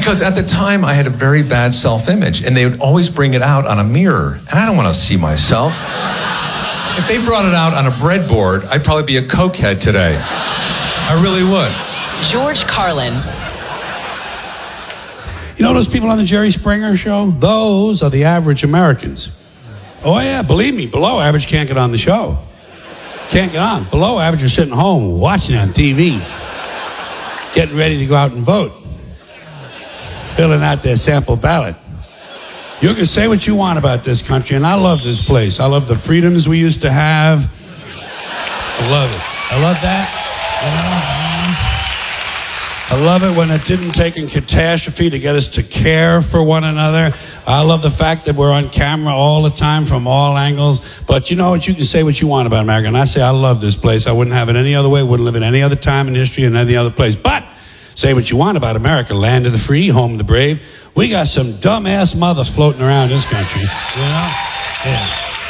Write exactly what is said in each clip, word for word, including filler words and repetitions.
Because at the time, I had a very bad self-image, and they would always bring it out on a mirror, and I don't want to see myself. If they brought it out on a breadboard, I'd probably be a cokehead today. I really would. George Carlin. You know those people on the Jerry Springer show? Those are the average Americans. Oh, yeah, believe me, below average can't get on the show. Can't get on. Below average are sitting home watching on T V, getting ready to go out and vote, filling out their sample ballot. You can say what you want about this country, and I love this place. I love the freedoms we used to have. I love it. I love that. I love it when it didn't take a catastrophe to get us to care for one another. I love the fact that we're on camera all the time from all angles. But you know what? You can say what you want about America. And I say I love this place. I wouldn't have it any other way. Wouldn't live in any other time in history in any other place. But say what you want about America. Land of the free, home of the brave. We got some dumbass mothers floating around this country. You know? Yeah.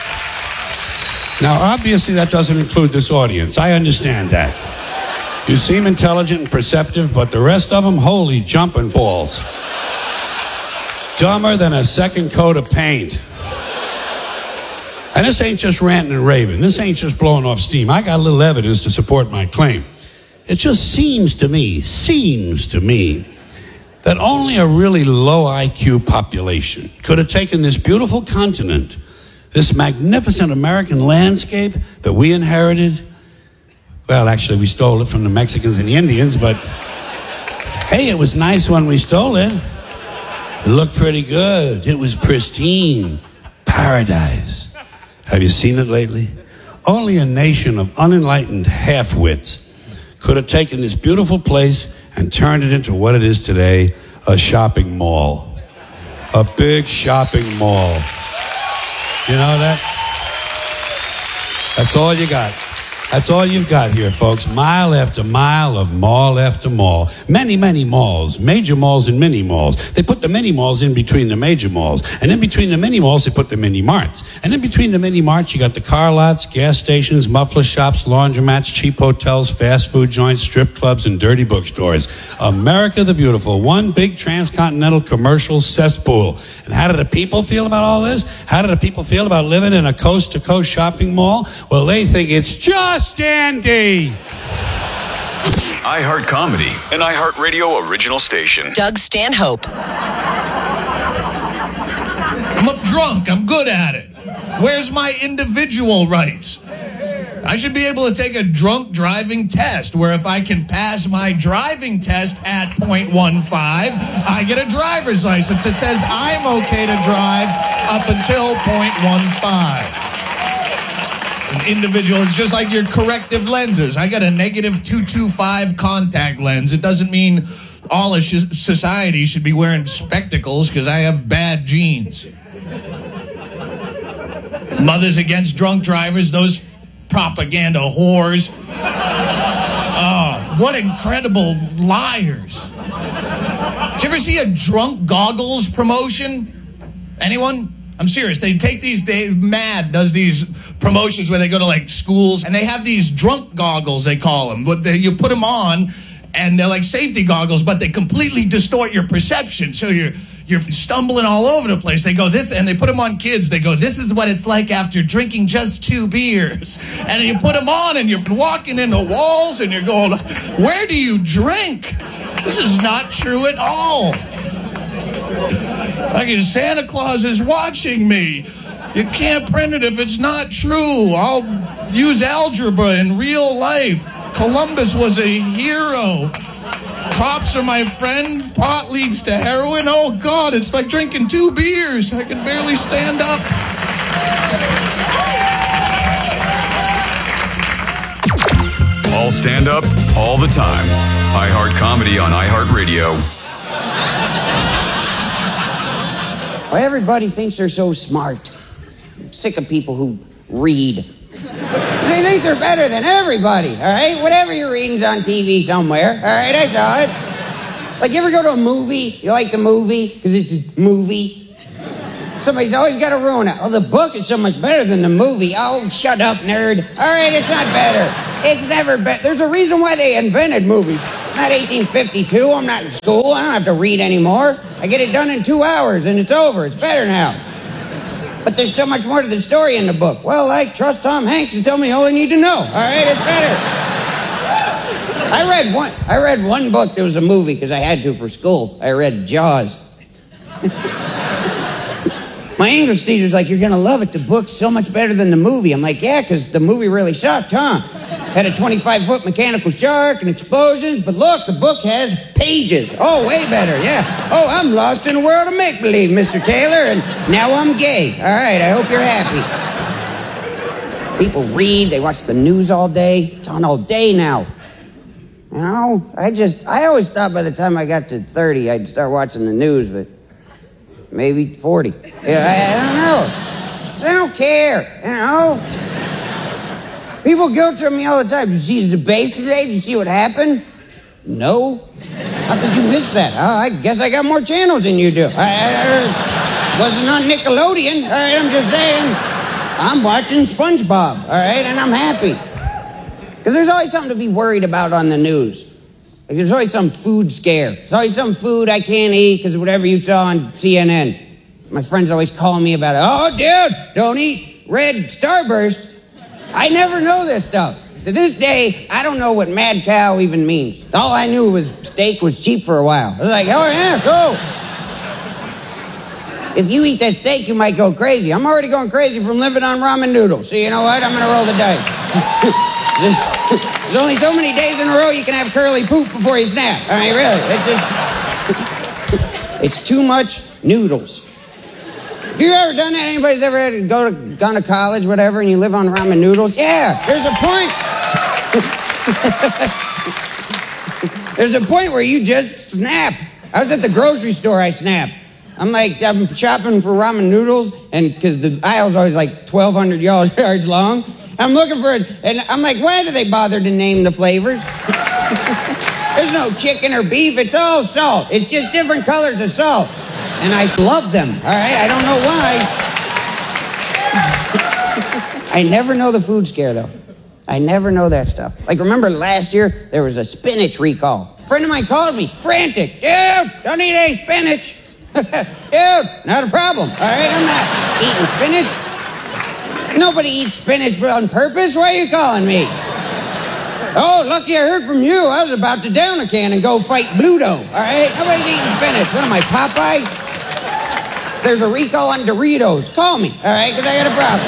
Now, obviously, that doesn't include this audience. I understand that. You seem intelligent and perceptive, but the rest of them, holy jumping balls. Dumber than a second coat of paint. And this ain't just ranting and raving. This ain't just blowing off steam. I got a little evidence to support my claim. It just seems to me, seems to me, that only a really low I Q population could have taken this beautiful continent, this magnificent American landscape that we inherited. Well, actually, we stole it from the Mexicans and the Indians, but hey, it was nice when we stole it. It looked pretty good. It was pristine. Paradise. Have you seen it lately? Only a nation of unenlightened half-wits could have taken this beautiful place and turned it into what it is today, a shopping mall. A big shopping mall. You know that? That's all you got. That's all you've got here, folks. Mile after mile of mall after mall. Many, many malls. Major malls and mini malls. They put the mini malls in between the major malls. And in between the mini malls, they put the mini marts. And in between the mini marts, you got the car lots, gas stations, muffler shops, laundromats, cheap hotels, fast food joints, strip clubs, and dirty bookstores. America the Beautiful. One big transcontinental commercial cesspool. And how do the people feel about all this? How do the people feel about living in a coast-to-coast shopping mall? Well, they think it's just Andy. iHeart Comedy, an iHeart Radio original station. Doug Stanhope. I'm a drunk. I'm good at it. Where's my individual rights? I should be able to take a drunk driving test where if I can pass my driving test at point one five, I get a driver's license. It says I'm okay to drive up until point one five. An individual, it's just like your corrective lenses. I got a negative two twenty-five contact lens. It doesn't mean all of sh- society should be wearing spectacles because I have bad genes. Mothers against drunk drivers, those propaganda whores. Oh, what incredible liars. Did you ever see a drunk goggles promotion? Anyone? I'm serious. They take these, they, Mad does these promotions where they go to like schools and they have these drunk goggles, they call them. But they, you put them on and they're like safety goggles, but they completely distort your perception. So you're, you're stumbling all over the place. They go this, and they put them on kids. They go, this is what it's like after drinking just two beers. And then you put them on and you're walking into walls and you're going, where do you drink? This is not true at all. Like Santa Claus is watching me. You can't print it if it's not true. I'll use algebra in real life. Columbus was a hero. Cops are my friend. Pot leads to heroin. Oh, God, it's like drinking two beers. I can barely stand up. All stand up, all the time. iHeart Comedy on iHeartRadio. Well, everybody thinks they're so smart. I'm sick of people who read. They think they're better than everybody, all right? Whatever you're reading's on T V somewhere, all right? I saw it. Like, you ever go to a movie? You like the movie because it's a movie? Somebody's always got to ruin it. Oh, the book is so much better than the movie. Oh, shut up, nerd. All right, it's not better. It's never better. There's a reason why they invented movies. It's not eighteen fifty-two. I'm not in school. I don't have to read anymore. I get it done in two hours and it's over. It's better now. But there's so much more to the story in the book. Well, I trust Tom Hanks to tell me all I need to know. All right, it's better. I read one, I read one book that was a movie because I had to for school. I read Jaws. My English teacher's like, you're going to love it. The book's so much better than the movie. I'm like, yeah, because the movie really sucked, huh? Had a twenty-five foot mechanical shark and explosions, but look, the book has pages. Oh, way better, yeah. Oh, I'm lost in a world of make-believe, Mister Taylor, and now I'm gay. All right, I hope you're happy. People read, they watch the news all day. It's on all day now. You know, I just, I always thought by the time I got to thirty, I'd start watching the news, but maybe forty. Yeah, I, I don't know. 'Cause I don't care, you know? People guilt trip me all the time. Did you see the debate today? Did you see what happened? No. How could you miss that? Oh, I guess I got more channels than you do. I, I, I wasn't on Nickelodeon. All right, I'm just saying. I'm watching SpongeBob, all right, and I'm happy. Because there's always something to be worried about on the news. Like there's always some food scare. There's always some food I can't eat because of whatever you saw on C N N. My friends always calling me about it. Oh, dude, don't eat red Starburst. I never know this stuff. To this day, I don't know what mad cow even means. All I knew was steak was cheap for a while. I was like, oh yeah, cool. If you eat that steak, you might go crazy. I'm already going crazy from living on ramen noodles. So you know what? I'm going to roll the dice. There's only so many days in a row you can have curly poop before you snap. I mean, really. It's just... it's too much noodles. Have you ever done that? Anybody's ever had to go to, gone to college, whatever, and you live on ramen noodles? Yeah, there's a point. There's a point where you just snap. I was at the grocery store, I snapped. I'm like, I'm shopping for ramen noodles, and because the aisle's always like twelve hundred yards long. I'm looking for it, and I'm like, why do they bother to name the flavors? There's no chicken or beef, it's all salt. It's just different colors of salt. And I love them, all right? I don't know why. I never know the food scare, though. I never know that stuff. Like, remember last year, there was a spinach recall. A friend of mine called me, frantic. Dude, don't eat any spinach. Dude, not a problem, all right? I'm not eating spinach. Nobody eats spinach on purpose. Why are you calling me? Oh, lucky I heard from you. I was about to down a can and go fight Bluto, all right? Nobody's eating spinach. What am I, Popeye? There's a recall on Doritos. Call me, all right, because I got a problem.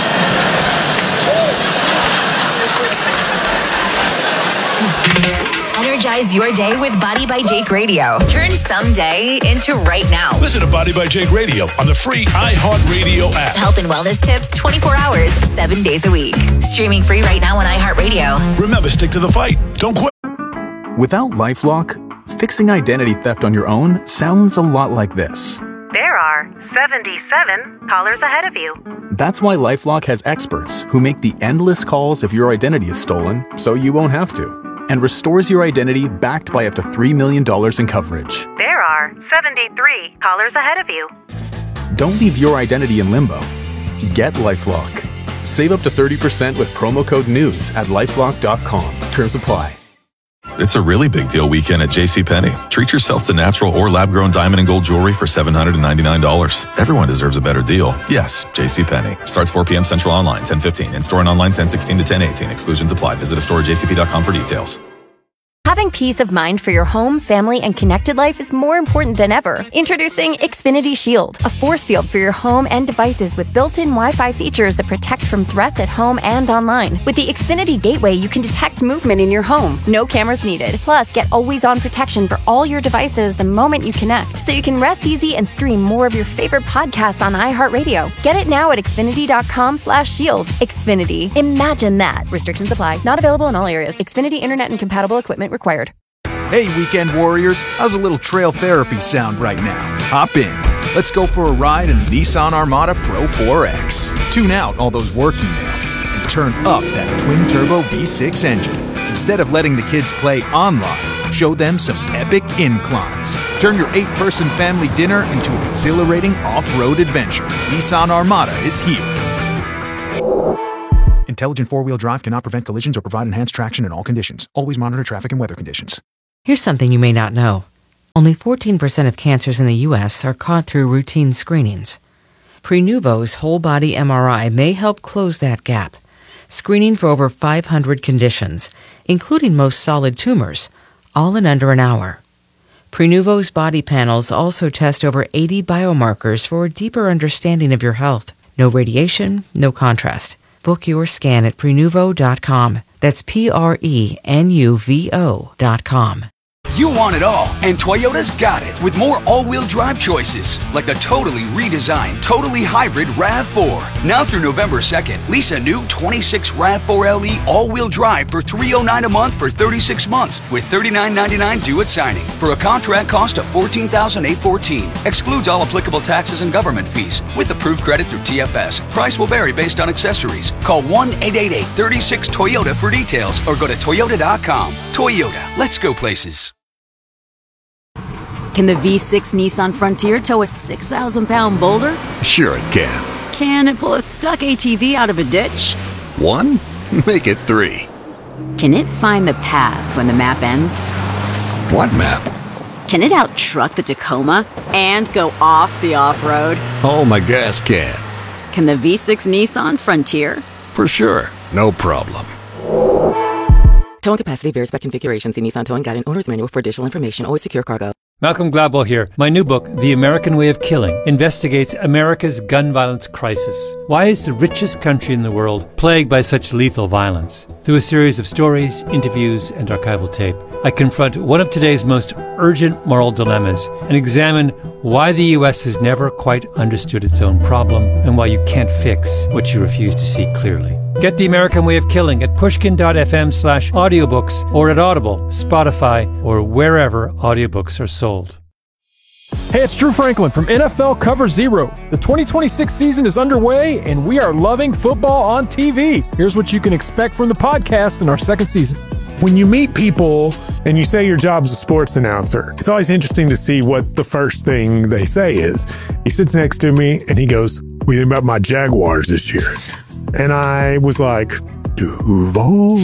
Energize your day with Body by Jake Radio. Turn someday into right now. Listen to Body by Jake Radio on the free iHeartRadio app. Health and wellness tips twenty-four hours, seven days a week. Streaming free right now on iHeartRadio. Remember, stick to the fight. Don't quit. Without LifeLock, fixing identity theft on your own sounds a lot like this. There are seventy-seven callers ahead of you. That's why LifeLock has experts who make the endless calls if your identity is stolen so you won't have to, and restores your identity backed by up to three million dollars in coverage. There are seventy-three callers ahead of you. Don't leave your identity in limbo. Get LifeLock. Save up to thirty percent with promo code NEWS at lifelock dot com. Terms apply. It's a really big deal weekend at JCPenney. Treat yourself to natural or lab-grown diamond and gold jewelry for seven hundred ninety-nine dollars. Everyone deserves a better deal. Yes, JCPenney. Starts four p.m. Central online, ten fifteen. In-store and online, ten sixteen to ten eighteen. Exclusions apply. Visit a store at j c p dot com for details. Having peace of mind for your home, family, and connected life is more important than ever. Introducing Xfinity Shield, a force field for your home and devices with built-in Wi-Fi features that protect from threats at home and online. With the Xfinity Gateway, you can detect movement in your home. No cameras needed. Plus, get always-on protection for all your devices the moment you connect, so you can rest easy and stream more of your favorite podcasts on iHeartRadio. Get it now at xfinity dot com slash shield. Xfinity. Imagine that. Restrictions apply. Not available in all areas. Xfinity Internet and compatible equipment required. Hey, weekend warriors, how's a little trail therapy sound right now? Hop in. Let's go for a ride in the Nissan Armada Pro four X. Tune out all those work emails and turn up that twin-turbo V six engine. Instead of letting the kids play online, show them some epic inclines. Turn your eight-person family dinner into an exhilarating off-road adventure. Nissan Armada is here. Intelligent four-wheel drive cannot prevent collisions or provide enhanced traction in all conditions. Always monitor traffic and weather conditions. Here's something you may not know. Only fourteen percent of cancers in the U S are caught through routine screenings. Prenuvo's whole-body M R I may help close that gap, screening for over five hundred conditions, including most solid tumors, all in under an hour. Prenuvo's body panels also test over eighty biomarkers for a deeper understanding of your health. No radiation, no contrast. Book your scan at Prenuvo dot com. That's P R E N U V O dot com. You want it all, and Toyota's got it with more all-wheel drive choices, like the totally redesigned, totally hybrid RAV four. Now through November second, lease a new twenty-six RAV four L E all-wheel drive for three hundred nine dollars a month for thirty-six months, with thirty-nine ninety-nine due at signing, for a contract cost of fourteen thousand eight hundred fourteen dollars. Excludes all applicable taxes and government fees, with approved credit through T F S. Price will vary based on accessories. Call one eight eight eight, three six, Toyota for details, or go to Toyota dot com. Toyota, let's go places. Can the V six Nissan Frontier tow a six thousand pound boulder? Sure it can. Can it pull a stuck A T V out of a ditch? One? Make it three. Can it find the path when the map ends? What map? Can it out-truck the Tacoma and go off the off-road? Oh, my gas can. Can the V six Nissan Frontier? For sure. No problem. Towing capacity varies by configuration. See Nissan Towing Guide and Owner's Manual for additional information. Always secure cargo. Malcolm Gladwell here. My new book, The American Way of Killing, investigates America's gun violence crisis. Why is the richest country in the world plagued by such lethal violence? Through a series of stories, interviews, and archival tape, I confront one of today's most urgent moral dilemmas and examine why the U S has never quite understood its own problem and why you can't fix what you refuse to see clearly. Get The American Way of Killing at pushkin.fm slash audiobooks or at Audible, Spotify, or wherever audiobooks are sold. Hey, it's Drew Franklin from N F L Cover Zero. The twenty twenty-six season is underway, and we are loving football on T V. Here's what you can expect from the podcast in our second season. When you meet people and you say your job's a sports announcer, it's always interesting to see what the first thing they say is. He sits next to me and he goes, "What do you think about my Jaguars this year?" And I was like, Duval.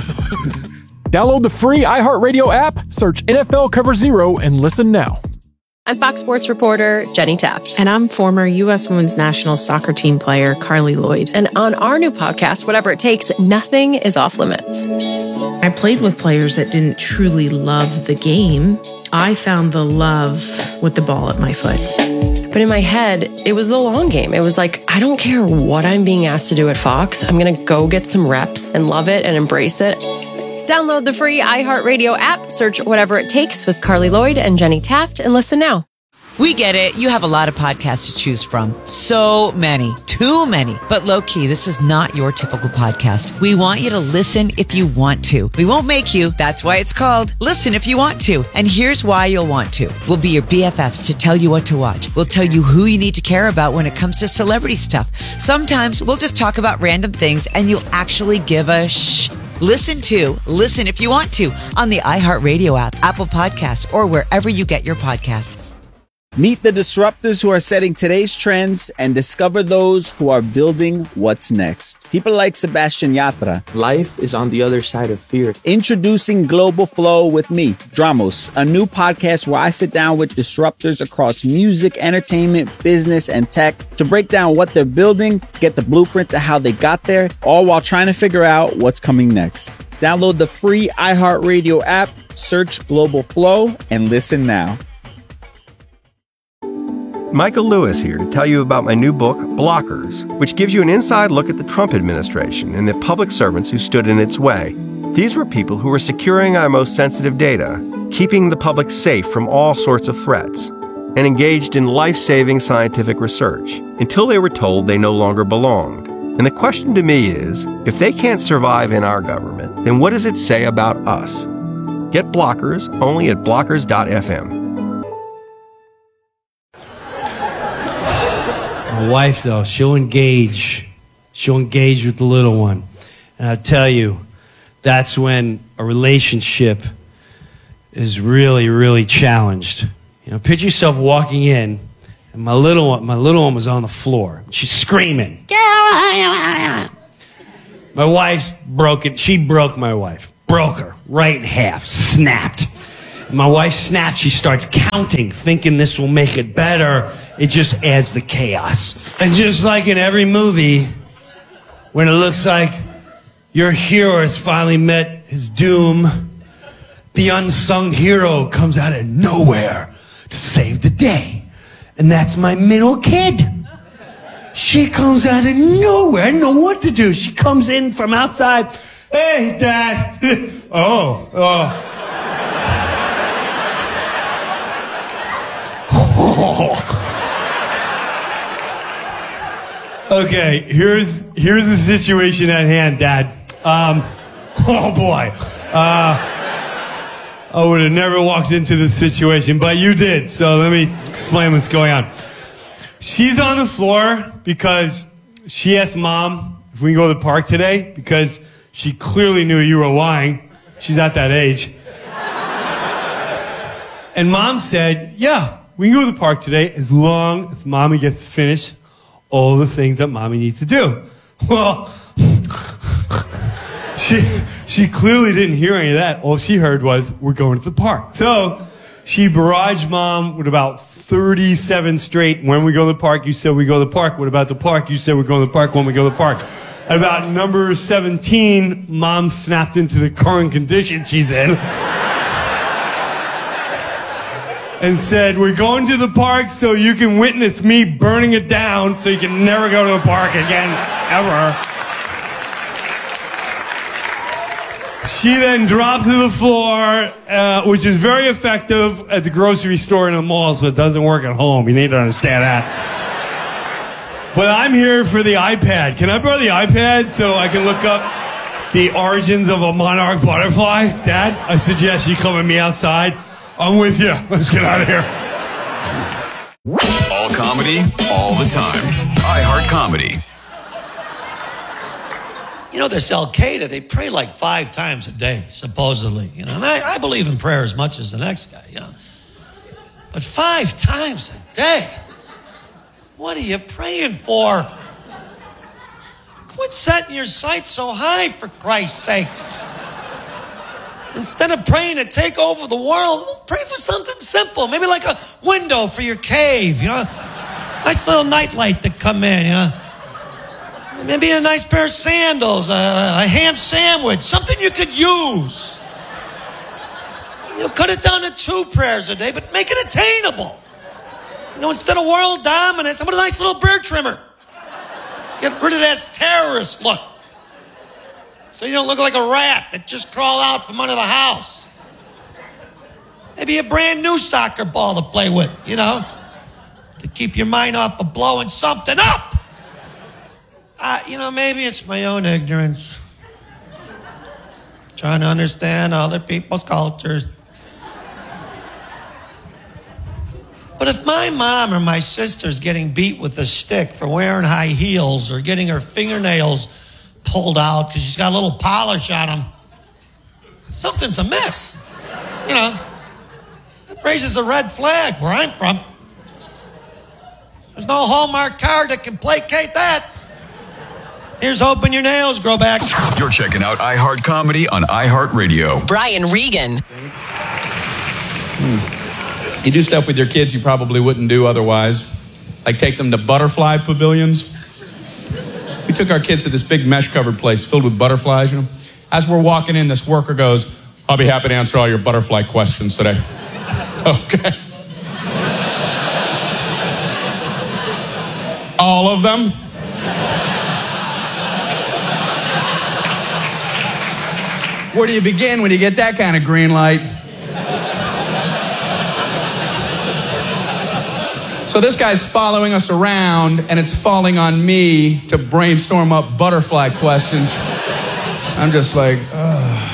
Download the free iHeartRadio app, search N F L Cover Zero, and listen now. I'm Fox Sports reporter Jenny Taft. And I'm former U S Women's National Soccer Team player Carly Lloyd. And on our new podcast, Whatever It Takes, nothing is off limits. I played with players that didn't truly love the game. I found the love with the ball at my foot. But in my head, it was the long game. It was like, I don't care what I'm being asked to do at Fox. I'm going to go get some reps and love it and embrace it. Download the free iHeartRadio app, search Whatever It Takes with Carly Lloyd and Jenny Taft, and listen now. We get it. You have a lot of podcasts to choose from. So many. Too many. But low-key, this is not your typical podcast. We want you to listen if you want to. We won't make you. That's why it's called Listen If You Want To. And here's why you'll want to. We'll be your B F Fs to tell you what to watch. We'll tell you who you need to care about when it comes to celebrity stuff. Sometimes we'll just talk about random things and you'll actually give a shh. Listen to Listen If You Want To on the iHeartRadio app, Apple Podcasts, or wherever you get your podcasts. Meet the disruptors who are setting today's trends and discover those who are building what's next. People like Sebastian Yatra. Life is on the other side of fear. Introducing Global Flow with me, Dramos, a new podcast where I sit down with disruptors across music, entertainment, business, and tech to break down what they're building, get the blueprints of how they got there, all while trying to figure out what's coming next. Download the free iHeartRadio app, search Global Flow, and listen now. Michael Lewis here to tell you about my new book, Blockers, which gives you an inside look at the Trump administration and the public servants who stood in its way. These were people who were securing our most sensitive data, keeping the public safe from all sorts of threats, and engaged in life-saving scientific research until they were told they no longer belonged. And the question to me is, if they can't survive in our government, then what does it say about us? Get Blockers only at blockers dot f m. My wife, though, she'll engage. She'll engage with the little one. And I tell you, that's when a relationship is really, really challenged. You know, picture yourself walking in, and my little one, my little one was on the floor. She's screaming. My wife's broken. She broke my wife. Broke her right in half. Snapped. My wife snaps. She starts counting, thinking this will make it better. It just adds the chaos. And just like in every movie, when it looks like your hero has finally met his doom, the unsung hero comes out of nowhere to save the day. And that's my middle kid. She comes out of nowhere. I don't know what to do. She comes in from outside. Hey, Dad. oh, oh. Okay, here's here's the situation at hand, Dad. Um, oh boy. Uh, I would have never walked into this situation, but you did. So let me explain what's going on. She's on the floor because she asked Mom if we can go to the park today because she clearly knew you were lying. She's at that age. And Mom said, yeah, we can go to the park today as long as Mommy gets to finish all the things that Mommy needs to do. Well, she, she clearly didn't hear any of that. All she heard was, we're going to the park. So she barraged Mom with about thirty-seven straight. When we go to the park, you said we go to the park. What about the park? You said we're going to the park. When we go to the park. At about number seventeen, Mom snapped into the current condition she's in. And said, we're going to the park so you can witness me burning it down so you can never go to the park again, ever. She then dropped to the floor, uh, which is very effective at the grocery store and the malls, but doesn't work at home. You need to understand that. But I'm here for the iPad. Can I borrow the iPad so I can look up the origins of a monarch butterfly? Dad, I suggest you come with me outside. I'm with you. Let's get out of here. All comedy, all the time. iHeart Comedy. You know, this Al-Qaeda, they pray like five times a day, supposedly. You know, and I, I believe in prayer as much as the next guy, you know. But five times a day? What are you praying for? Quit setting your sights so high, for Christ's sake. Instead of praying to take over the world, pray for something simple. Maybe like a window for your cave, you know. Nice little nightlight to come in, you know. Maybe a nice pair of sandals, a, a ham sandwich, something you could use. You know, cut it down to two prayers a day, but make it attainable. You know, instead of world dominance, how about a nice little beard trimmer? Get rid of that terrorist look. So you don't look like a rat that just crawled out from under the house. Maybe a brand new soccer ball to play with, you know, to keep your mind off of blowing something up. Uh, you know, maybe it's my own ignorance. Trying to understand other people's cultures. But if my mom or my sister's getting beat with a stick for wearing high heels or getting her fingernails pulled out because she's got a little polish on them, something's amiss. You know, that raises a red flag where I'm from. There's no Hallmark card that can placate that. Here's hoping your nails grow back. You're checking out iHeart Comedy on iHeartRadio. Brian Regan. Hmm. You do stuff with your kids you probably wouldn't do otherwise. Like take them to butterfly pavilions. We took our kids to this big mesh-covered place filled with butterflies, you know. As we're walking in, this worker goes, I'll be happy to answer all your butterfly questions today. Okay. All of them? Where do you begin when you get that kind of green light? So this guy's following us around, and it's falling on me to brainstorm up butterfly questions. I'm just like, ugh.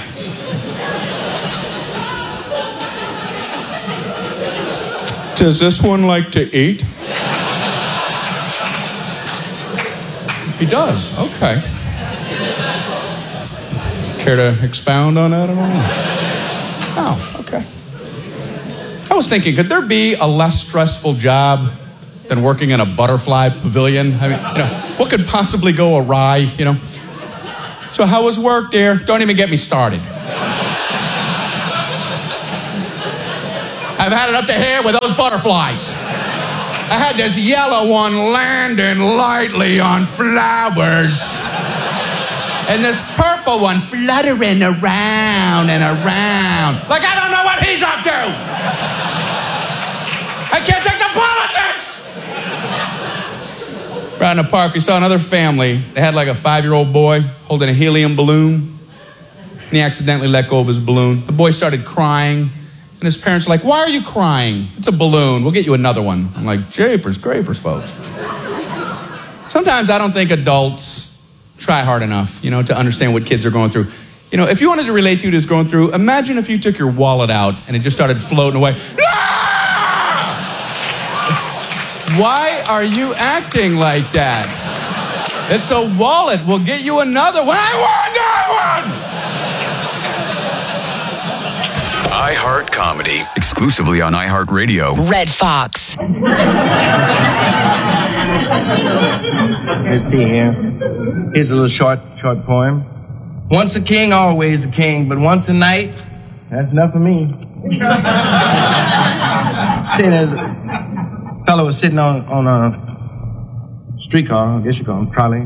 Does this one like to eat? He does, okay. Care to expound on that at all? Oh, okay. I was thinking, could there be a less stressful job than working in a butterfly pavilion? I mean, you know, what could possibly go awry, you know? So how was work, dear? Don't even get me started. I've had it up to here with those butterflies. I had this yellow one landing lightly on flowers. And this purple one fluttering around and around. Like, I don't know what he's up to. I can't take the politics. Around the park, we saw another family. They had like a five-year-old boy holding a helium balloon. And he accidentally let go of his balloon. The boy started crying. And his parents were like, why are you crying? It's a balloon. We'll get you another one. I'm like, japers, grapers, folks. Sometimes I don't think adults try hard enough, you know, to understand what kids are going through. You know, if you wanted to relate to what it's going through, imagine if you took your wallet out and it just started floating away. Ah! Why are you acting like that? It's a wallet. We'll get you another one. I want that one! iHeart Comedy, exclusively on iHeartRadio. Red Fox. Let's see here. Here's a little short, short poem. Once a king, always a king, but once a knight, that's enough for me. See, there's a fellow was sitting on, on a streetcar, I guess you call him, trolley,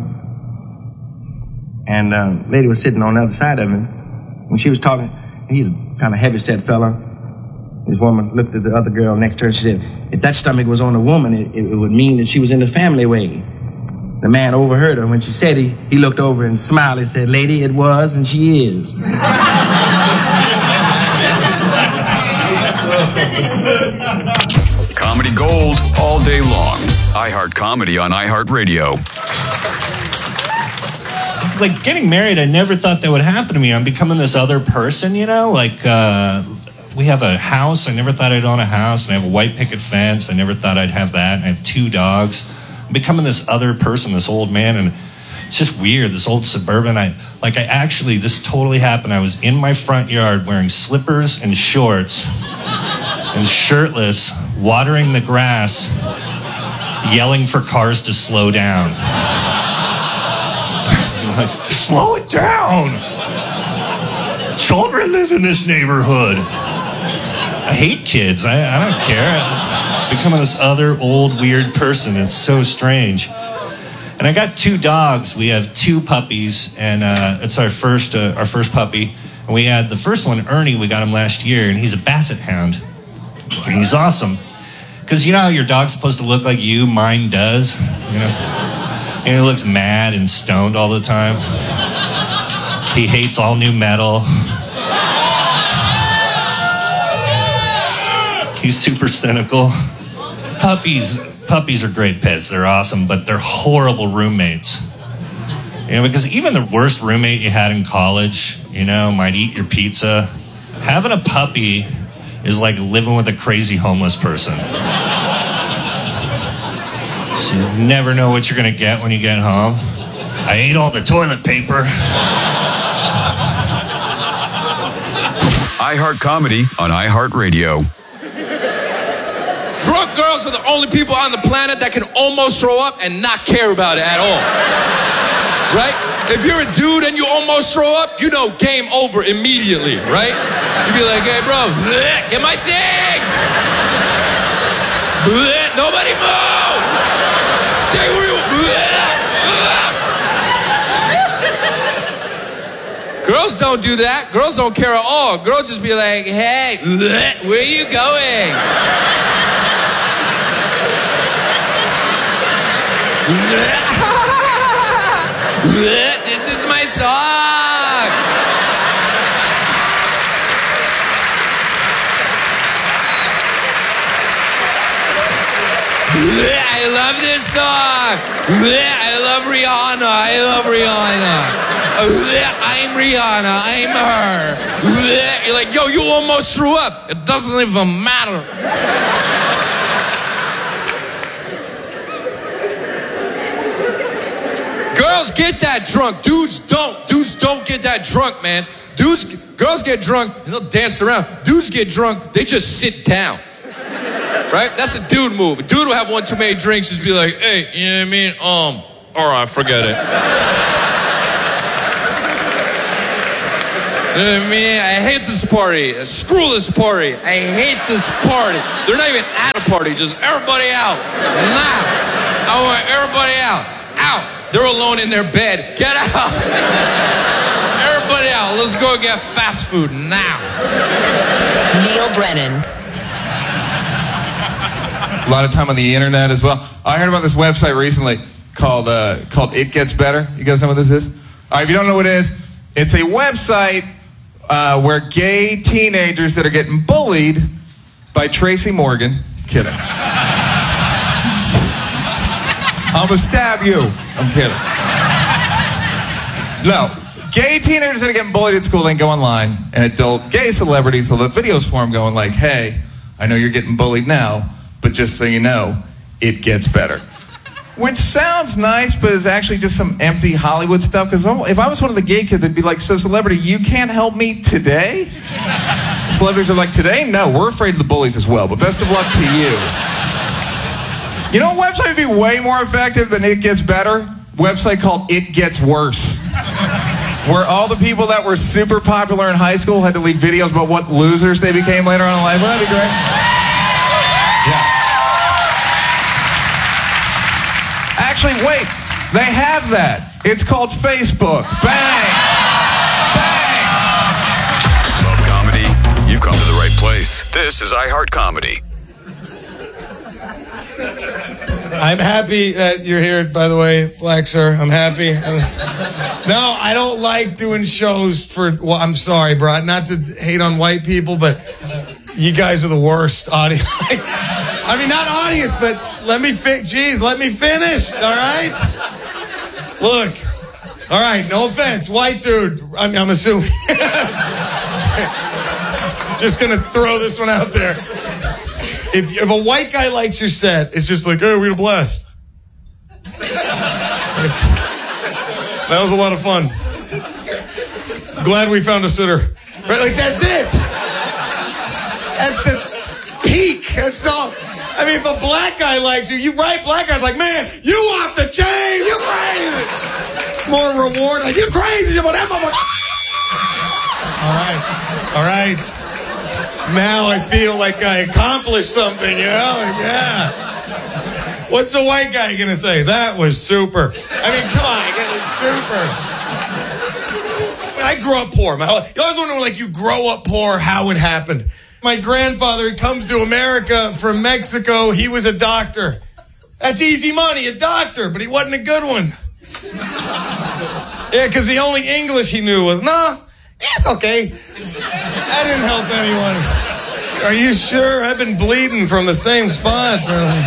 and a lady was sitting on the other side of him. When she was talking, he's a kind of heavy-set fella. This woman looked at the other girl next to her and she said, if that stomach was on a woman, it, it would mean that she was in the family way. The man overheard her. When she said he, he looked over and smiled and said, lady, it was and she is. Comedy gold all day long. iHeart Comedy on iHeartRadio. Like, getting married, I never thought that would happen to me. I'm becoming this other person, you know? Like, uh, we have a house. I never thought I'd own a house. And I have a white picket fence. I never thought I'd have that. And I have two dogs. I'm becoming this other person, this old man. And it's just weird, this old suburban. I Like, I actually, this totally happened. I was in my front yard wearing slippers and shorts and shirtless, watering the grass, yelling for cars to slow down. Like, slow it down. Children live in this neighborhood. I hate kids. I, I don't care. I'm becoming this other old weird person. It's so strange. And I got two dogs. We have two puppies, and uh, it's our first uh, our first puppy. And we had the first one, Ernie. We got him last year, and he's a basset hound. And he's awesome. Because you know how your dog's supposed to look like you? Mine does. You know. And he looks mad and stoned all the time. He hates all new metal. He's super cynical. Puppies, puppies are great pets. They're awesome, but they're horrible roommates. You know, because even the worst roommate you had in college, you know, might eat your pizza. Having a puppy is like living with a crazy homeless person. So you never know what you're going to get when you get home. I ate all the toilet paper. iHeart Comedy on iHeartRadio. Drunk girls are the only people on the planet that can almost throw up and not care about it at all. Right? If you're a dude and you almost throw up, you know game over immediately, right? You'd be like, hey, bro, bleh, get my things. Bleh, nobody move. Stay where you bleh. Girls don't do that. Girls don't care at all. Girls just be like, hey, bleh, where are you going? This is my song. I love this song. I love Rihanna. I love Rihanna. I'm Rihanna. I'm her. You're like, yo, you almost threw up. It doesn't even matter. Girls get that drunk. Dudes don't. Dudes don't get that drunk, man. Dudes, girls get drunk, they'll dance around. Dudes get drunk, they just sit down. Right? That's a dude move. A dude will have one too many drinks, just be like, hey, you know what I mean? Um, all right, forget it. I mean, I hate this party. Screw this party. I hate this party. They're not even at a party. Just everybody out. Now. I want everybody out. Out. They're alone in their bed. Get out. Everybody out. Let's go get fast food now. Neil Brennan. A lot of time on the internet as well. I heard about this website recently called uh, called It Gets Better. You guys know what this is? All right, if you don't know what it is, it's a website uh, where gay teenagers that are getting bullied by Tracy Morgan. Kidding. I'm gonna stab you. I'm kidding. No. Gay teenagers that are getting bullied at school, they can go online, and adult gay celebrities will have videos for them going like, hey, I know you're getting bullied now, but just so you know, it gets better. Which sounds nice, but is actually just some empty Hollywood stuff. Because if I was one of the gay kids, they'd be like, so celebrity, you can't help me today? Celebrities are like, today? No, we're afraid of the bullies as well, but best of luck to you. You know what website would be way more effective than It Gets Better? Website called It Gets Worse. Where all the people that were super popular in high school had to leave videos about what losers they became later on in life. Wouldn't that be great? Yeah. Actually, wait. They have that. It's called Facebook. Bang! Bang! Love comedy? You've come to the right place. This is iHeart Comedy. I'm happy that you're here, by the way, Black Sir. I'm happy. I'm, no, I don't like doing shows for, well, I'm sorry, bro. Not to hate on white people, but you guys are the worst audience. I mean, not audience, but let me finish. Jeez, let me finish, all right? Look, all right, no offense. White dude, I'm, I'm assuming. Just going to throw this one out there. If, if a white guy likes your set, it's just like, oh, we had a blast. That was a lot of fun. Glad we found a sitter. Right? Like, that's it. That's the peak. That's all. I mean, if a black guy likes you, you right, black guy's like, man, you off the chain. You crazy. More reward. Like, you crazy. All right. All right. Now I feel like I accomplished something, you know? Like, yeah. What's a white guy gonna say? That was super. I mean, come on, it was super. I grew up poor. My whole, you always wonder, like, you grow up poor, how it happened. My grandfather, he comes to America from Mexico. He was a doctor. That's easy money, a doctor, but he wasn't a good one. Yeah, because the only English he knew was, no, it's okay. That didn't help anyone. Are you sure? I've been bleeding from the same spot.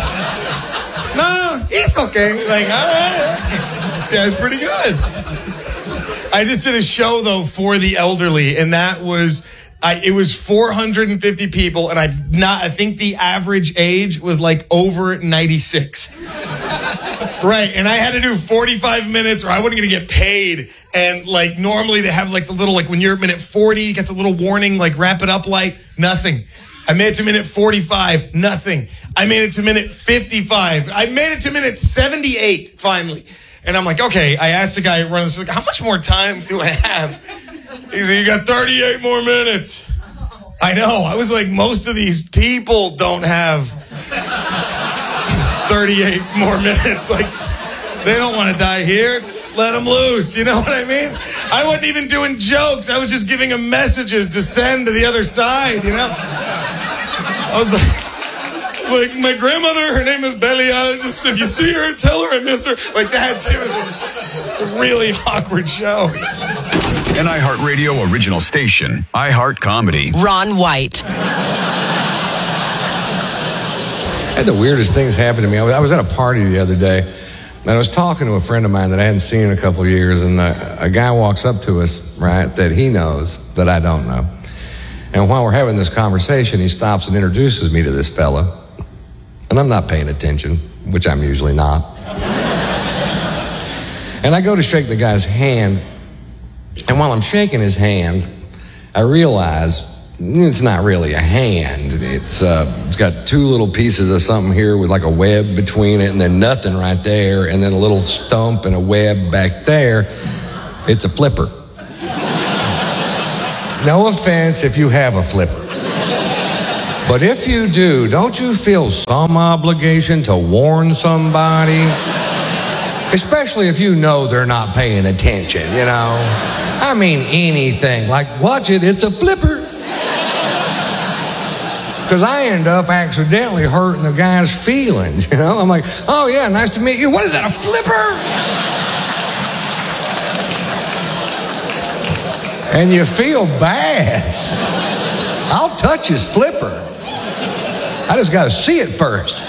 No, it's okay. Like, all right. This guy's pretty good. I just did a show, though, for the elderly, and that was, I, it was four hundred fifty people, and I not. I think the average age was like over ninety-six. Right, and I had to do forty-five minutes or I wasn't going to get paid. And like normally they have like the little, like when you're at minute forty, you get the little warning, like wrap it up light. Nothing. I made it to minute forty-five. Nothing. I made it to minute fifty-five. I made it to minute seventy-eight finally. And I'm like, okay, I asked the guy running, so like, how much more time do I have? He said, you got thirty-eight more minutes. I know. I was like, most of these people don't have thirty-eight more minutes. Like, they don't want to die here. Let them loose. You know what I mean? I wasn't even doing jokes. I was just giving them messages to send to the other side, you know? I was like, like my grandmother, her name is Belia. If you see her, tell her I miss her. Like, that's, it was a, a really awkward show. An iHeartRadio original station, iHeart Comedy. Ron White. I had the weirdest things happen to me. I was, I was at a party the other day, and I was talking to a friend of mine that I hadn't seen in a couple of years, and a, a guy walks up to us, right, that he knows that I don't know. And while we're having this conversation, he stops and introduces me to this fella, and I'm not paying attention, which I'm usually not. And I go to shake the guy's hand, and while I'm shaking his hand, I realize it's not really a hand. It's uh, it's got two little pieces of something here with like a web between it and then nothing right there and then a little stump and a web back there. It's a flipper. No offense if you have a flipper. But if you do, don't you feel some obligation to warn somebody? Especially if you know they're not paying attention, you know? I mean anything, like, watch it, it's a flipper. Because I end up accidentally hurting the guy's feelings, you know? I'm like, oh yeah, nice to meet you. What is that, a flipper? And you feel bad. I'll touch his flipper. I just got to see it first.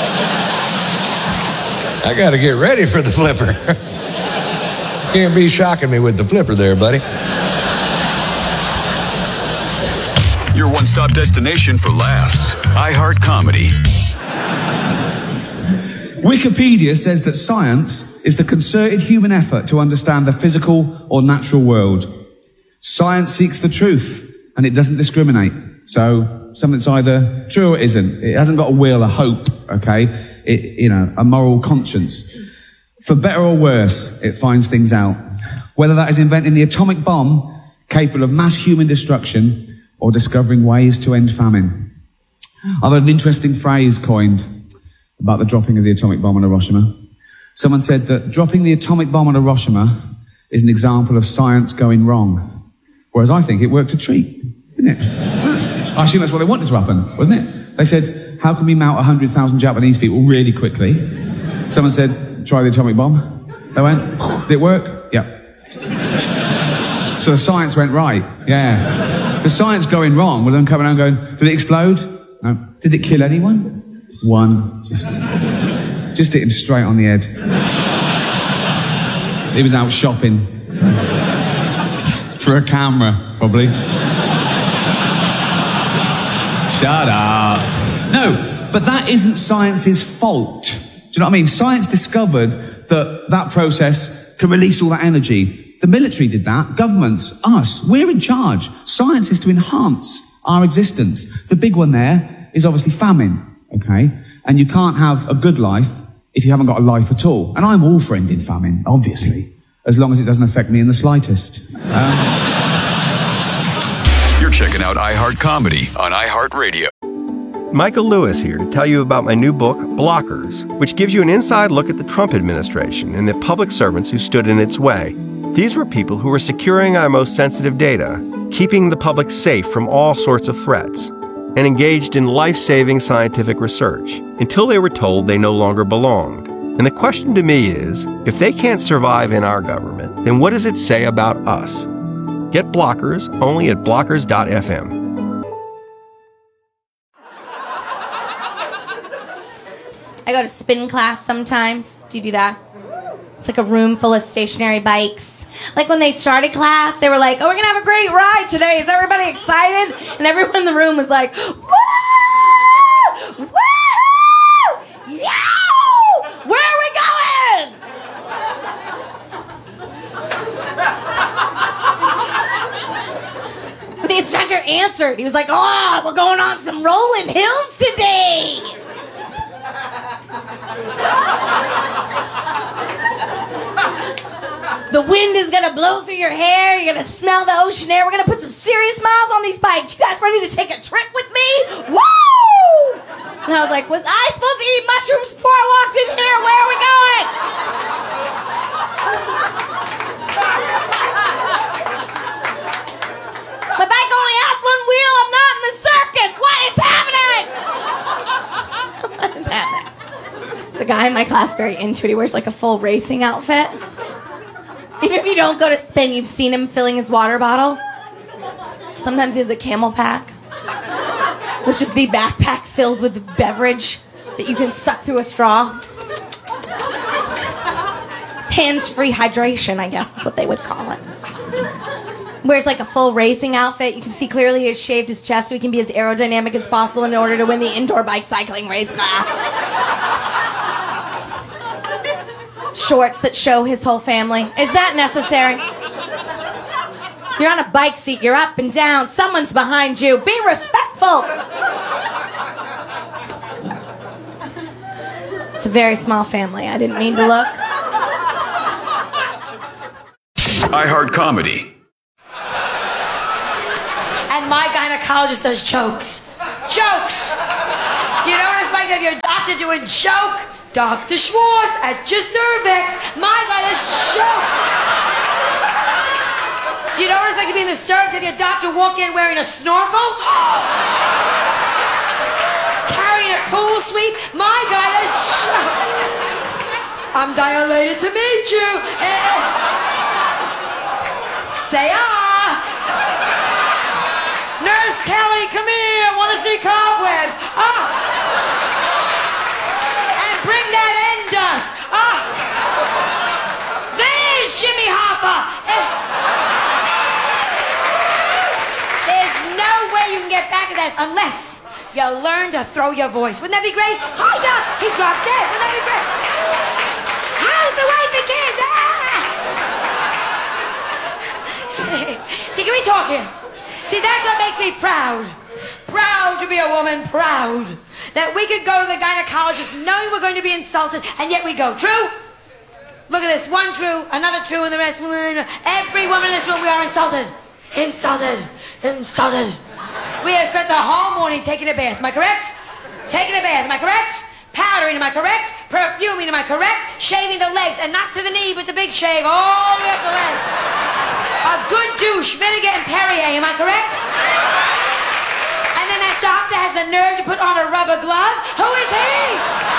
I got to get ready for the flipper. Can't be shocking me with the flipper there, buddy. Your one-stop destination for laughs. iHeart Comedy. Wikipedia says that science is the concerted human effort to understand the physical or natural world. Science seeks the truth, and it doesn't discriminate. So something's either true or it isn't. It hasn't got a will, a hope, okay? It, you know, a moral conscience. For better or worse, it finds things out. Whether that is inventing the atomic bomb, capable of mass human destruction, or discovering ways to end famine. I've heard an interesting phrase coined about the dropping of the atomic bomb on Hiroshima. Someone said that dropping the atomic bomb on Hiroshima is an example of science going wrong. Whereas I think it worked a treat, didn't it? I assume that's what they wanted to happen, wasn't it? They said, how can we mount one hundred thousand Japanese people really quickly? Someone said, try the atomic bomb. They went, did it work? Yep. So the science went right, yeah. The science going wrong, well, them coming around going, did it explode? No. Did it kill anyone? One. Just, just hit him straight on the head. He was out shopping. For a camera, probably. Shut up. No, but that isn't science's fault. Do you know what I mean? Science discovered that that process can release all that energy. The military did that. Governments, us, we're in charge. Science is to enhance our existence. The big one there is obviously famine, okay? And you can't have a good life if you haven't got a life at all. And I'm all for ending famine, obviously, as long as it doesn't affect me in the slightest. Um, You're checking out iHeart Comedy on iHeartRadio. Michael Lewis here to tell you about my new book, Blockers, which gives you an inside look at the Trump administration and the public servants who stood in its way. These were people who were securing our most sensitive data, keeping the public safe from all sorts of threats, and engaged in life-saving scientific research until they were told they no longer belonged. And the question to me is, if they can't survive in our government, then what does it say about us? Get Blockers only at blockers dot f m. I go to spin class sometimes. Do you do that? It's like a room full of stationary bikes. Like when they started class, they were like, oh, we're going to have a great ride today. Is everybody excited? And everyone in the room was like, woo! Woo! Yow! Where are we going? The instructor answered. He was like, oh, we're going on some rolling hills today. The wind is gonna blow through your hair. You're gonna smell the ocean air. We're gonna put some serious miles on these bikes. You guys ready to take a trip with me? Woo! And I was like, was I supposed to eat mushrooms before I walked in here? Where are we going? My bike only has one wheel. I'm not in the circus. What is happening? What is happening? There's a guy in my class very into it. He wears like a full racing outfit. Even if you don't go to spin, you've seen him filling his water bottle. Sometimes he has a Camel pack, which is the backpack filled with beverage that you can suck through a straw. Hands-free hydration, I guess that's what they would call it. Wears like a full racing outfit. You can see clearly he's shaved his chest so he can be as aerodynamic as possible in order to win the indoor bike cycling race class. Shorts that show his whole family. Is that necessary? You're on a bike seat. You're up and down. Someone's behind you. Be respectful. It's a very small family. I didn't mean to look. iHeart Comedy. and my gynecologist does chokes. Chokes! You know what it's like to have your doctor doing choke? Doctor Schwartz at your cervix. My guy does chokes. Do you know what it's like to be in the stirrups and your doctor walk in wearing a snorkel? Carrying a pool sweep? My guy does chokes. I'm dilated to meet you. Eh, say ah. Nurse Kelly, come here. Want to see cobwebs? Ah. And bring that end dust. Ah. There's Jimmy Hoffa. Eh. There's no way you can get back to that unless you learn to throw your voice. Wouldn't that be great? Hi, Doc. He dropped dead. Wouldn't that be great? How's the wife and kids? Ah! See, see, can we talk here? See, that's what makes me proud. Proud to be a woman, proud. That we could go to the gynecologist knowing we're going to be insulted, and yet we go. True? Look at this. One true, another true, and the rest. Every woman in this room, we are insulted. Insulted. Insulted. We have spent the whole morning taking a bath. Am I correct? Taking a bath. Am I correct? Powdering. Am I correct? Perfuming. Am I correct? Shaving the legs, and not to the knee, but the big shave all the way up the leg. A good douche, vinegar and Perrier, am I correct? And then that doctor has the nerve to put on a rubber glove? Who is he?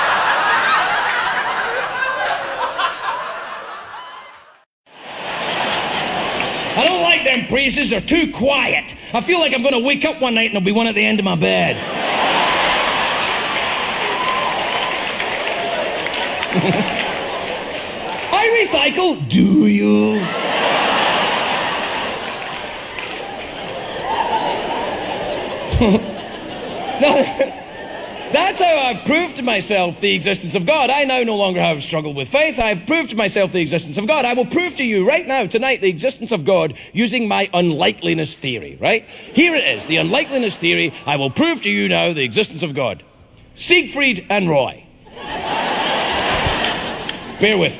I don't like them priests, they're too quiet. I feel like I'm gonna wake up one night and there'll be one at the end of my bed. I recycle, do you? No, that's how I've proved to myself the existence of God. I now no longer have struggled with faith. I've proved to myself the existence of God. I will prove to you right now, tonight, the existence of God using my unlikeliness theory, right? Here it is, the unlikeliness theory. I will prove to you now the existence of God. Siegfried and Roy. Bear with me.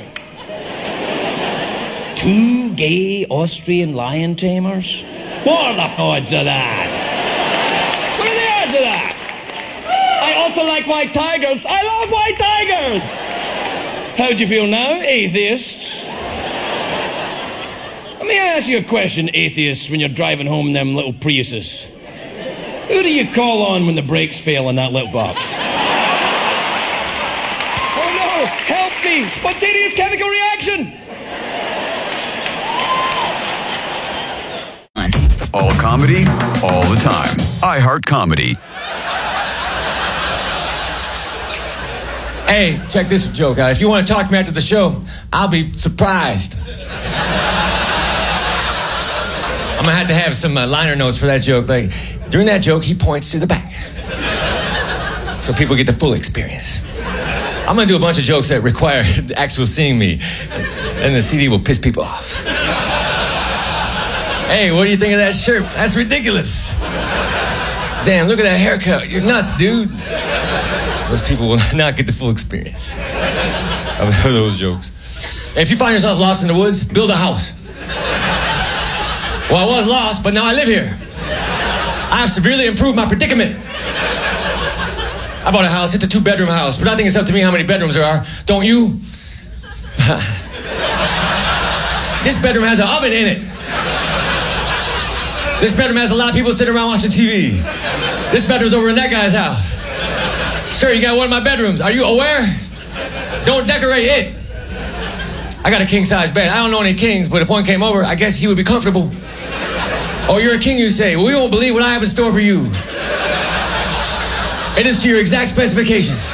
Two gay Austrian lion tamers? What are the odds of that? What are the odds of that? I also like white tigers. I love white tigers! How do you feel now, atheists? Let me ask you a question, atheists, when you're driving home in them little Priuses. Who do you call on when the brakes fail in that little box? Oh no! Help me! Spontaneous chemical reaction! All comedy, all the time. iHeart Comedy. Hey, check this joke out. If you want to talk to me after the show, I'll be surprised. I'm gonna have to have some uh, liner notes for that joke. Like, during that joke, he points to the back, so people get the full experience. I'm gonna do a bunch of jokes that require the actual seeing me, and the C D will piss people off. Hey, what do you think of that shirt? That's ridiculous. Damn, look at that haircut. You're nuts, dude. Those people will not get the full experience of those jokes. Hey, if you find yourself lost in the woods, build a house. Well, I was lost, but now I live here. I have severely improved my predicament. I bought a house. It's a two-bedroom house, but I think it's up to me how many bedrooms there are. Don't you? This bedroom has an oven in it. This bedroom has a lot of people sitting around watching T V. This bedroom's over in that guy's house. Sir, you got one of my bedrooms. Are you aware? Don't decorate it. I got a king-size bed. I don't know any kings, but if one came over, I guess he would be comfortable. Oh, you're a king, you say? Well, we won't believe what I have in store for you. It is to your exact specifications.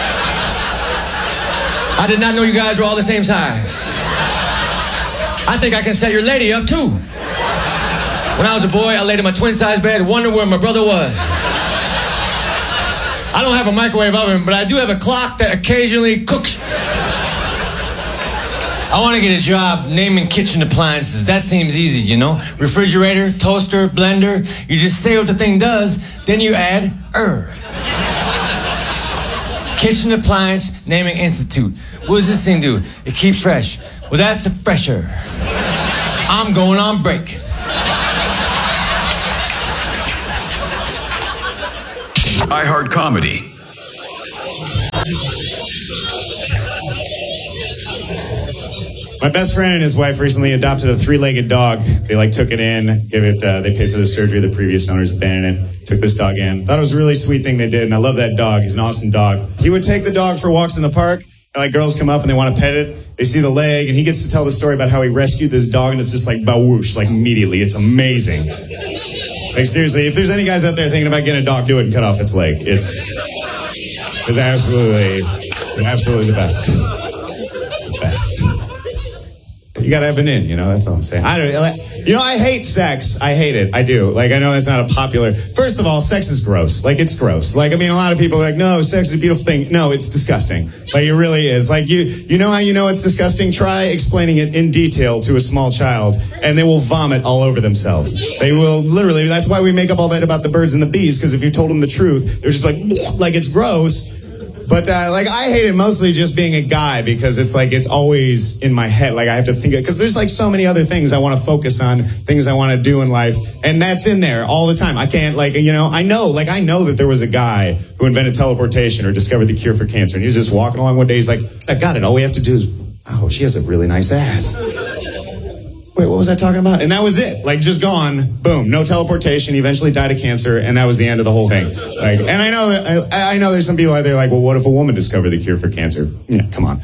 I did not know you guys were all the same size. I think I can set your lady up, too. When I was a boy, I laid in my twin-size bed, wondering where my brother was. I don't have a microwave oven, but I do have a clock that occasionally cooks. I want to get a job naming kitchen appliances. That seems easy, you know? Refrigerator, toaster, blender. You just say what the thing does, then you add er. Kitchen Appliance Naming Institute. What does this thing do? It keeps fresh. Well, that's a fresher. I'm going on break. iHeart Comedy. My best friend and his wife recently adopted a three-legged dog. They like took it in, gave it. Uh, they paid for the surgery. The previous owners abandoned it. Took this dog in. Thought it was a really sweet thing they did, and I love that dog. He's an awesome dog. He would take the dog for walks in the park. And like girls come up and they want to pet it. They see the leg, and he gets to tell the story about how he rescued this dog, and it's just like bawoosh, like immediately. It's amazing. Like seriously, if there's any guys out there thinking about getting a dog, do it and cut off its leg. It's it's absolutely, absolutely the best. The best. You gotta have an in, you know, that's all I'm saying. I don't, like, you know, I hate sex. I hate it. I do. Like, I know that's not a popular, first of all, sex is gross. Like, it's gross. Like, I mean, a lot of people are like, no, sex is a beautiful thing. No, it's disgusting. Like, it really is. Like, you, you know how you know it's disgusting? Try explaining it in detail to a small child, and they will vomit all over themselves. They will literally, that's why we make up all that about the birds and the bees, because if you told them the truth, they're just like, like, it's gross. But, uh, like, I hate it mostly just being a guy because it's, like, it's always in my head. Like, I have to think of, because there's, like, so many other things I want to focus on, things I want to do in life, and that's in there all the time. I can't, like, you know, I know, like, I know that there was a guy who invented teleportation or discovered the cure for cancer, and he was just walking along one day, he's like, I got it, all we have to do is, oh, she has a really nice ass. Wait, what was I talking about? And that was it. Like, just gone. Boom. No teleportation. He eventually died of cancer, and that was the end of the whole thing. Like, and I know that I, I know there's some people out there like, well, what if a woman discovered the cure for cancer? Yeah, come on.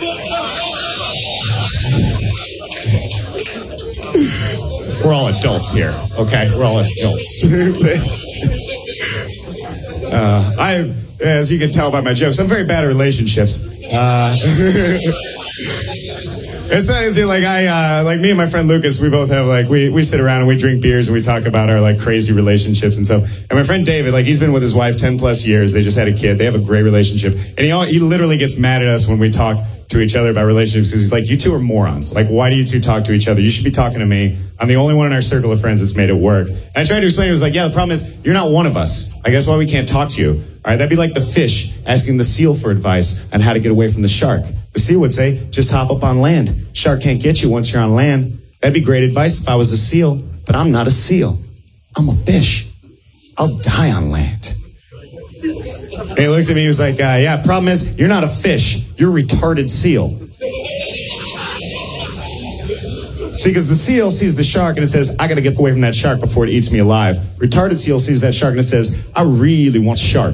We're all adults here, okay? We're all adults. uh, I, as you can tell by my jokes, I'm very bad at relationships. Uh, It's not anything like I, uh, like me and my friend Lucas, we both have like, we, we sit around and we drink beers and we talk about our like crazy relationships and stuff. And my friend David, like he's been with his wife ten plus years. They just had a kid. They have a great relationship. And he, he literally gets mad at us when we talk to each other about relationships because he's like, you two are morons. Like, why do you two talk to each other? You should be talking to me. I'm the only one in our circle of friends that's made it work. And I tried to explain, it was like, yeah, the problem is you're not one of us. I guess why we can't talk to you. All right, that'd be like the fish asking the seal for advice on how to get away from the shark. The seal would say, just hop up on land. Shark can't get you once you're on land. That'd be great advice if I was a seal, but I'm not a seal. I'm a fish. I'll die on land. And he looked at me, he was like, uh, yeah, problem is, you're not a fish. You're a retarded seal. See, because the seal sees the shark and it says, I gotta get away from that shark before it eats me alive. Retarded seal sees that shark and it says, I really want shark.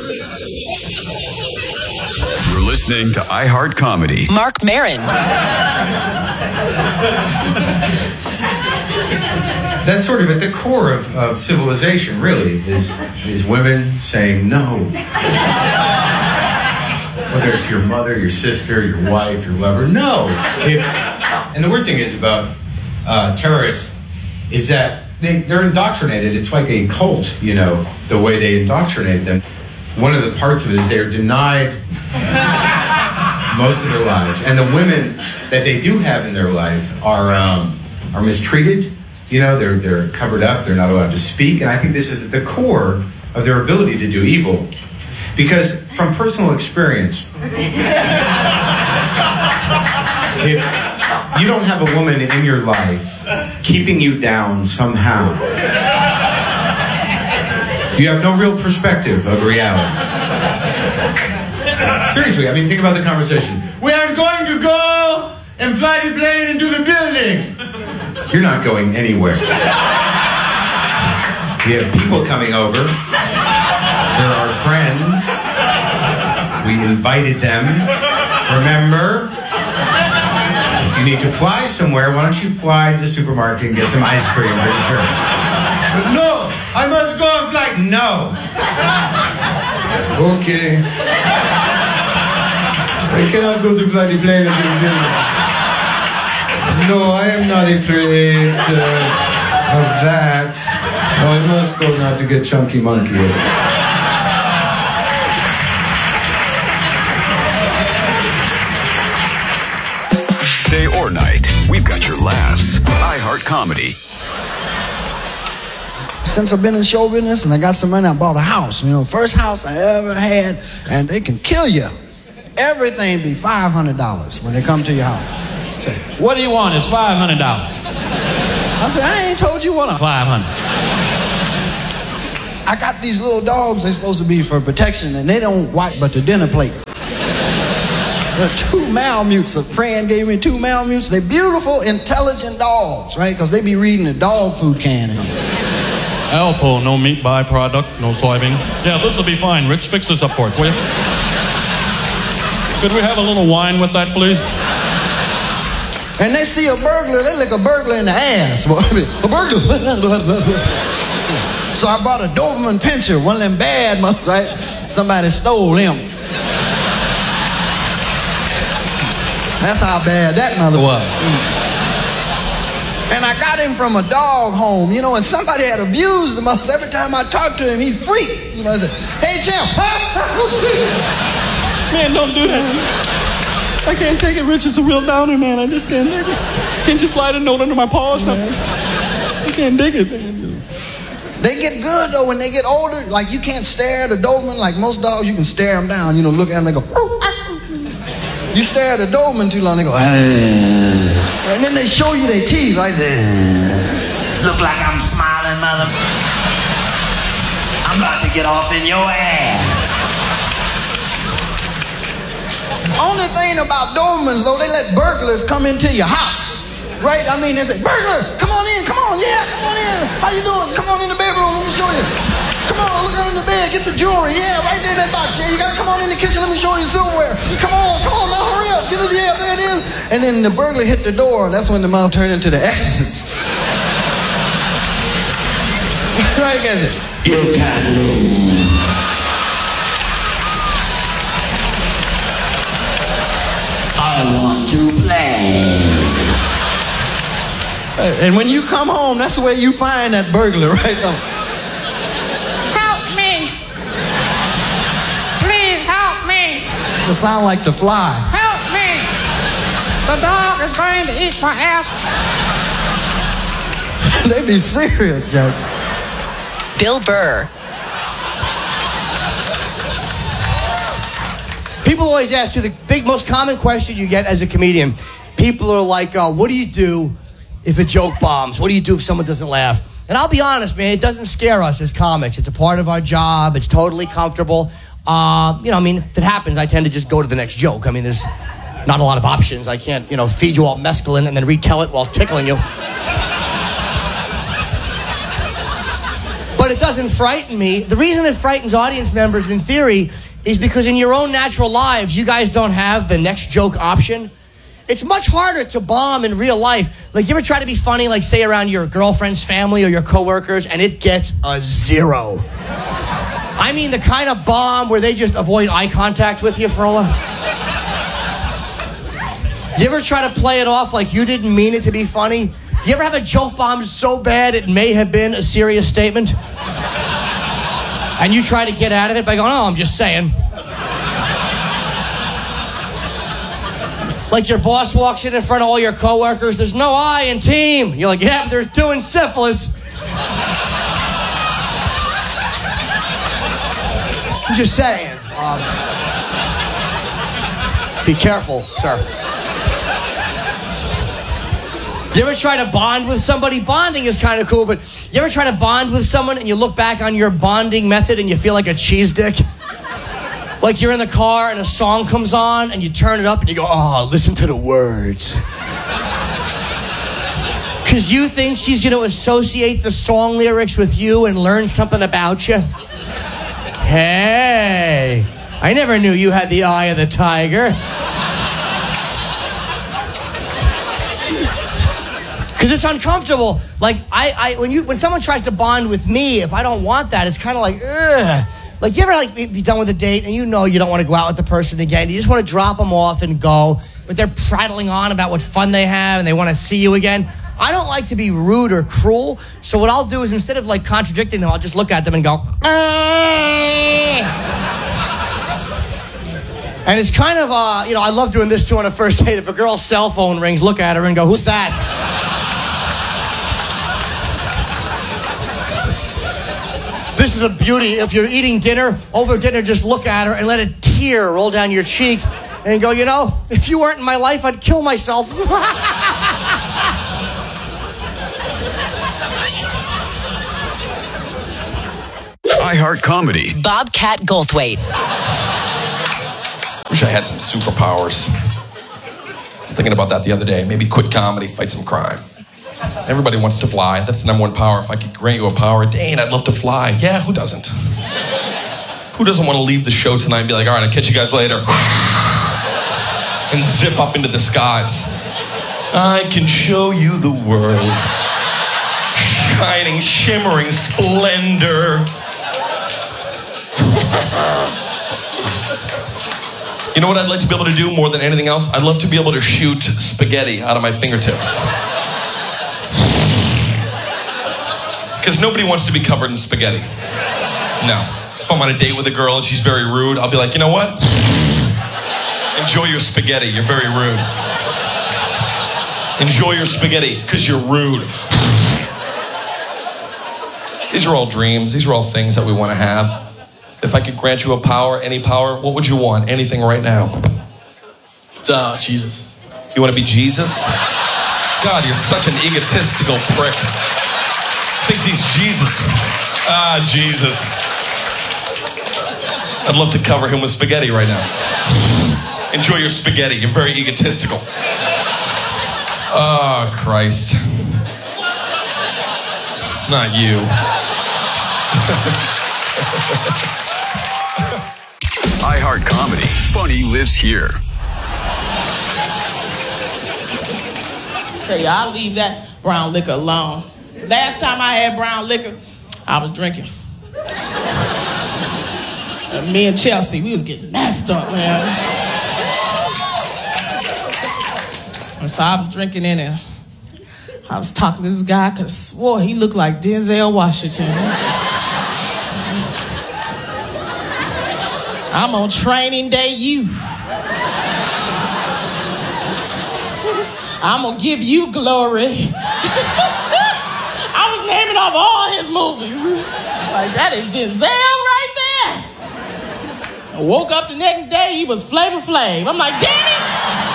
You're listening to iHeart Comedy. Mark Maron. That's sort of at the core of, of civilization, really, is, is women saying no. Whether it's your mother, your sister, your wife, your lover, no. If, and the weird thing is about uh, terrorists is that they, they're indoctrinated. It's like a cult, you know, the way they indoctrinate them. One of the parts of it is they are denied most of their lives. And the women that they do have in their life are um, are mistreated. You know, they're, they're covered up. They're not allowed to speak. And I think this is at the core of their ability to do evil. Because from personal experience, if you don't have a woman in your life keeping you down somehow, you have no real perspective of reality. Seriously, I mean, think about the conversation. We are going to go and fly the plane into the building. You're not going anywhere. We have people coming over. They're our friends. We invited them. Remember? If you need to fly somewhere, why don't you fly to the supermarket and get some ice cream for sure? But no, I must go and fly. No. Okay. I cannot go to fly the plane. No, I am not afraid uh, of that. No, I must go now to get Chunky Monkey. Day or night, we've got your laughs. iHeart Comedy. Since I've been in show business and I got some money, I bought a house. You know, first house I ever had, and they can kill you. Everything be five hundred dollars when they come to your house. Say, what do you want? It's five hundred dollars. I said, I ain't told you what I'm... five hundred. I got these little dogs, they're supposed to be for protection, and they don't wipe but the dinner plate. They're two Malamutes. A friend gave me two Malamutes. They're beautiful, intelligent dogs, right? Because they be reading the dog food can. Alpo, no meat byproduct, no soybean. Yeah, this will be fine. Rich, fix this up for us, will you? Could we have a little wine with that, please? And they see a burglar, they lick a burglar in the ass. A burglar. So I bought a Doberman Pinscher, one of them bad ones, right? Somebody stole him. That's how bad that mother was. And I got him from a dog home, you know, and somebody had abused him. Every time I talked to him, he'd freak. You know, I said, hey, Champ. Man, don't do that. I can't take it. Rich is a real downer, man. I just can't dig it. Can't you slide a note under my paw or something? I can't dig it, man. They get good, though, when they get older. Like, you can't stare at a Doberman. Like most dogs, you can stare them down. You know, look at them, they go, you stare at a Doberman too long, they go, ah. And then they show you their teeth, right? Look like I'm smiling, mother. I'm about to get off in your ass. Only thing about Dobermans, though, they let burglars come into your house. Right? I mean, they say, burglar, come on in, come on, yeah, come on in. How you doing? Come on in the bedroom, let me show you. Come on, look under the bed, get the jewelry. Yeah, right there in that box. Yeah, you gotta come on in the kitchen, let me show you silverware. Come on, come on, now hurry up. Get it, yeah, there it is. And then the burglar hit the door, and that's when the mom turned into the exorcist. Right, guys? You can lose. I want to play. And when you come home, that's the way you find that burglar, right? Help me. Please help me. It sound like The Fly. Help me. The dog is going to eat my ass. They be serious, Joe. Bill Burr. People always ask you the big, most common question you get as a comedian. People are like, uh, what do you do if a joke bombs? What do you do if someone doesn't laugh? And I'll be honest, man, it doesn't scare us as comics. It's a part of our job. It's totally comfortable. Uh, you know, I mean, if it happens, I tend to just go to the next joke. I mean, there's not a lot of options. I can't, you know, feed you all mescaline and then retell it while tickling you. But it doesn't frighten me. The reason it frightens audience members, in theory, is because in your own natural lives, you guys don't have the next joke option. It's much harder to bomb in real life. Like, you ever try to be funny, like, say, around your girlfriend's family or your coworkers, and it gets a zero. I mean, the kind of bomb where they just avoid eye contact with you for a while. You ever try to play it off like you didn't mean it to be funny? You ever have a joke bomb so bad it may have been a serious statement? And you try to get out of it by going, oh, I'm just saying. Like your boss walks in in front of all your coworkers, there's no I in team. You're like, yeah, they're doing syphilis. I'm just saying. Um, be careful, sir. You ever try to bond with somebody? Bonding is kind of cool, but you ever try to bond with someone and you look back on your bonding method and you feel like a cheese dick? Like you're in the car and a song comes on and you turn it up and you go, oh, listen to the words. Because you think she's going to associate the song lyrics with you and learn something about you? Hey, I never knew you had the eye of the tiger. Because it's uncomfortable. Like, I, I, when you, when someone tries to bond with me, if I don't want that, it's kind of like, ugh. Like, you ever, like, be done with a date and you know you don't want to go out with the person again. You just want to drop them off and go, but they're prattling on about what fun they have and they want to see you again. I don't like to be rude or cruel, so what I'll do is instead of, like, contradicting them, I'll just look at them and go, eh. And it's kind of, uh, you know, I love doing this too on a first date. If a girl's cell phone rings, look at her and go, who's that? This is a beauty. If you're eating dinner, over dinner, just look at her and let a tear roll down your cheek and go, you know, if you weren't in my life, I'd kill myself. iHeart Comedy. Bobcat Goldthwait. Wish I had some superpowers. I was thinking about that the other day. Maybe quit comedy, fight some crime. Everybody wants to fly. That's the number one power. If I could grant you a power, Dane, I'd love to fly. Yeah, who doesn't? Who doesn't want to leave the show tonight and be like, all right, I'll catch you guys later. And zip up into the skies. I can show you the world. Shining, shimmering splendor. You know what I'd like to be able to do more than anything else? I'd love to be able to shoot spaghetti out of my fingertips. Because nobody wants to be covered in spaghetti. No. If I'm on a date with a girl and she's very rude, I'll be like, you know what? Enjoy your spaghetti. You're very rude. Enjoy your spaghetti because you're rude. These are all dreams. These are all things that we want to have. If I could grant you a power, any power, what would you want? Anything right now. Uh, Jesus. You want to be Jesus? God, you're such an egotistical prick. Thinks he's Jesus. Ah, Jesus. I'd love to cover him with spaghetti right now. Enjoy your spaghetti. You're very egotistical. Oh, Christ. Not you. iHeart Comedy. Funny lives here. Tell you, I'll leave that brown liquor alone. Last time I had brown liquor, I was drinking. Uh, me and Chelsea, we was getting messed up, man. And so I was drinking in there. I was talking to this guy, I could have swore he looked like Denzel Washington. I'm on training day you. I'm gonna give you glory. I was naming off all his movies. Like, that is Denzel right there. I woke up the next day, he was Flavor Flav. I'm like, damn it!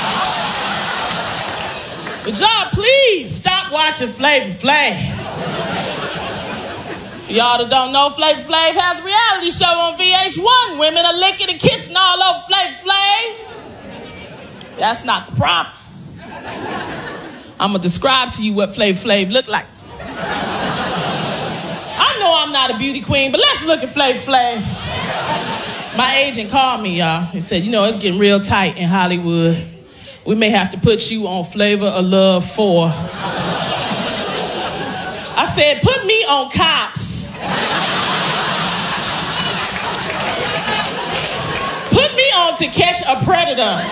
But y'all, please stop watching Flavor Flav. For y'all that don't know, Flavor Flav has a reality show on V H one. Women are licking and kissing all over Flavor Flav. That's not the problem. I'm gonna describe to you what Flavor Flav looked like. I know I'm not a beauty queen, but let's look at Flavor Flav. My agent called me, y'all. He said, you know, it's getting real tight in Hollywood. We may have to put you on Flavor of Love four. I said, put me on Cops. Put me on To Catch a Predator.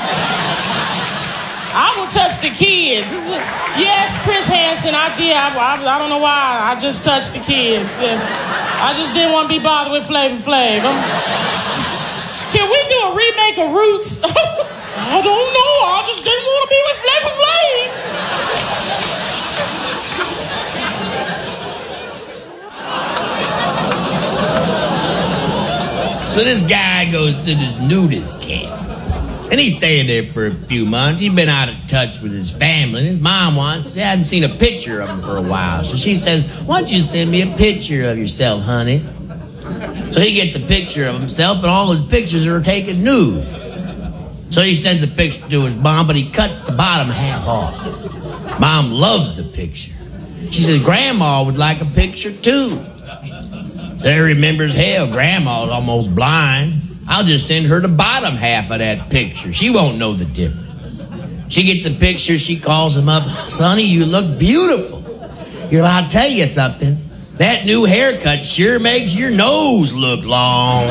I will touch the kids. Yes, Chris Hansen, I did. I, I, I don't know why. I just touched the kids. Yes. I just didn't want to be bothered with Flavor Flav. I'm... Can we do a remake of Roots? I don't know. I just didn't want to be with Flavor Flav. So this guy goes to this nudist camp. And he's staying there for a few months. He's been out of touch with his family. And his mom wants, I hadn't seen a picture of him for a while. So she says, why don't you send me a picture of yourself, honey? So he gets a picture of himself, but all his pictures are taken nude. So he sends a picture to his mom, but he cuts the bottom half off. Mom loves the picture. She says, Grandma would like a picture too. So he remembers, hell, Grandma's almost blind. I'll just send her the bottom half of that picture. She won't know the difference. She gets a picture, she calls him up. Sonny, you look beautiful. You're about to tell you something. That new haircut sure makes your nose look long.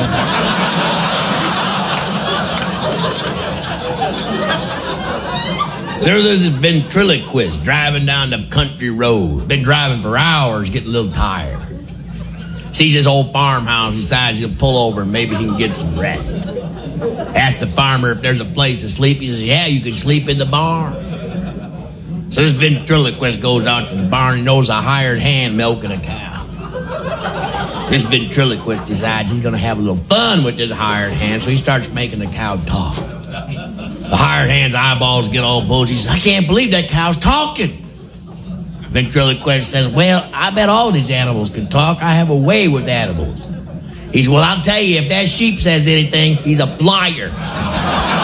So there's this ventriloquist driving down the country road. Been driving for hours, getting a little tired. Sees this old farmhouse, decides he'll pull over and maybe he can get some rest. Asks the farmer if there's a place to sleep. He says, yeah, you can sleep in the barn. So this ventriloquist goes out to the barn and knows a hired hand milking a cow. This ventriloquist decides he's going to have a little fun with this hired hand, so he starts making the cow talk. The hired hand's eyeballs get all bulgy. He says, I can't believe that cow's talking. Ventriloquist says, well, I bet all these animals can talk. I have a way with animals. He said, well, I'll tell you, if that sheep says anything, he's a liar.